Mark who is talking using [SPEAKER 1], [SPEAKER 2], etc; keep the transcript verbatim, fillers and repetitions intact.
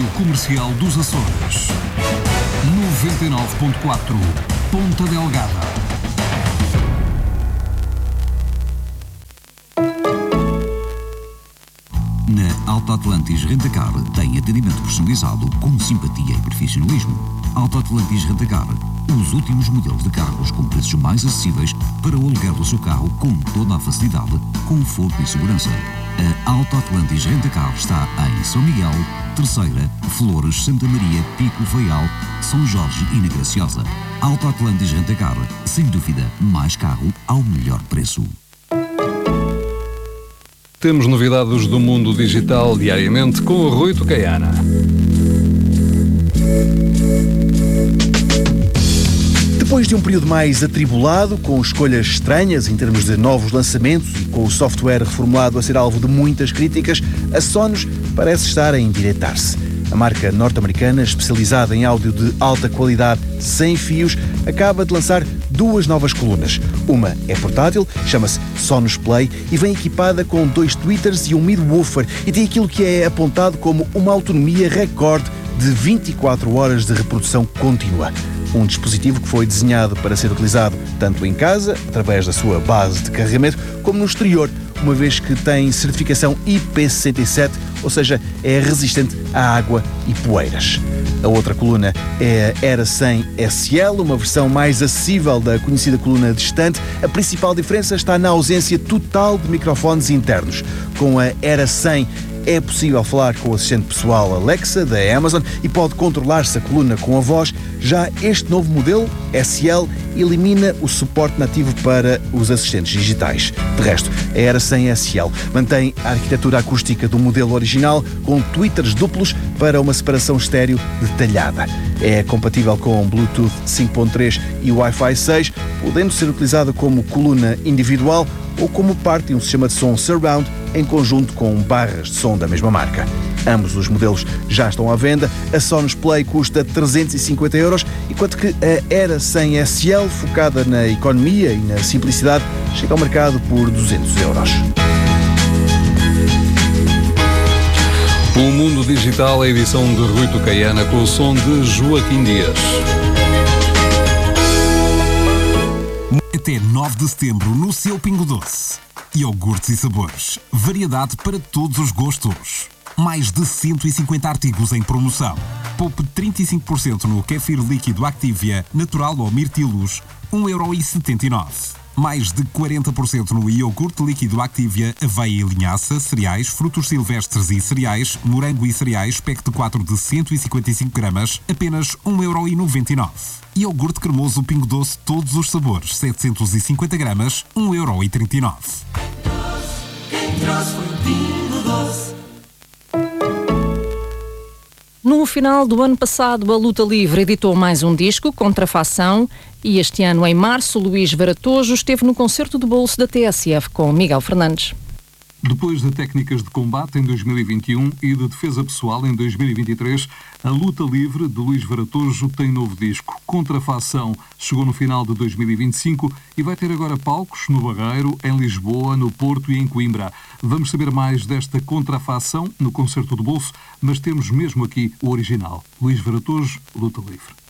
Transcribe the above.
[SPEAKER 1] Rádio Comercial dos Açores. noventa e nove ponto quatro, Ponta Delgada. Na Alta Atlantis Rentacar tem atendimento personalizado com simpatia e profissionalismo. Alta Atlantis Rentacar, os últimos modelos de carros com preços mais acessíveis para o aluguer do seu carro com toda a facilidade, conforto e segurança. A Alta Atlantis Rentacar está em São Miguel, Terceira, Flores, Santa Maria, Pico, Faial, São Jorge e na Graciosa. Alta Atlantis Rentacar, sem dúvida, mais carro ao melhor preço.
[SPEAKER 2] Temos novidades do mundo digital diariamente com o Rui Tocaiana.
[SPEAKER 3] Depois de um período mais atribulado, com escolhas estranhas em termos de novos lançamentos e com o software reformulado a ser alvo de muitas críticas, a Sonos parece estar a endireitar-se. A marca norte-americana, especializada em áudio de alta qualidade sem fios, acaba de lançar duas novas colunas. Uma é portátil, chama-se Sonos Play e vem equipada com dois tweeters e um mid-woofer e tem aquilo que é apontado como uma autonomia recorde de vinte e quatro horas de reprodução contínua. Um dispositivo que foi desenhado para ser utilizado tanto em casa, através da sua base de carregamento, como no exterior, uma vez que tem certificação I P sessenta e sete, ou seja, é resistente à água e poeiras. A outra coluna é a Era cem S L, uma versão mais acessível da conhecida coluna distante. A principal diferença está na ausência total de microfones internos. Com a Era cem é possível falar com o assistente pessoal Alexa da Amazon e pode controlar-se a coluna com a voz. Já este novo modelo, S L, elimina o suporte nativo para os assistentes digitais. De resto, a Era cem S L mantém a arquitetura acústica do modelo original, com tweeters duplos para uma separação estéreo detalhada. É compatível com Bluetooth cinco ponto três e Wi-Fi seis, podendo ser utilizada como coluna individual ou como parte de um sistema de som surround em conjunto com barras de som da mesma marca. Ambos os modelos já estão à venda. A Sonos Play custa trezentos e cinquenta euros, enquanto que a Era cem S L, focada na economia e na simplicidade, chega ao mercado por duzentos euros.
[SPEAKER 2] O Mundo Digital, a edição de Rui Tocaiana com o som de Joaquim Dias.
[SPEAKER 1] Até nove de setembro no seu Pingo Doce. Iogurtes e sabores. Variedade para todos os gostos. Mais de cento e cinquenta artigos em promoção. Poupe trinta e cinco por cento no kéfir líquido Activia, natural ou mirtilos, um euro e setenta e nove centavos. Mais de quarenta por cento no iogurte líquido Activia, aveia e linhaça, cereais, frutos silvestres e cereais, morango e cereais, pack de quatro de cento e cinquenta e cinco gramas, apenas um euro e noventa e nove centavos. Iogurte cremoso Pingo Doce, todos os sabores, setecentos e cinquenta gramas, um euro e trinta e nove centavos.
[SPEAKER 4] Quem trouxe foi o Pingo Doce.
[SPEAKER 5] No final do ano passado, a Luta Livre editou mais um disco, Contrafação, e este ano, em março, Luís Varatojo esteve no concerto de bolso da T S F com Miguel Fernandes.
[SPEAKER 2] Depois de Técnicas de Combate em dois mil e vinte e um e de Defesa Pessoal em dois mil e vinte e três, a Luta Livre de Luís Varatojo tem novo disco. Contrafação chegou no final de dois mil e vinte e cinco e vai ter agora palcos no Barreiro, em Lisboa, no Porto e em Coimbra. Vamos saber mais desta Contrafação no concerto de bolso, mas temos mesmo aqui o original. Luís Varatojo, Luta Livre.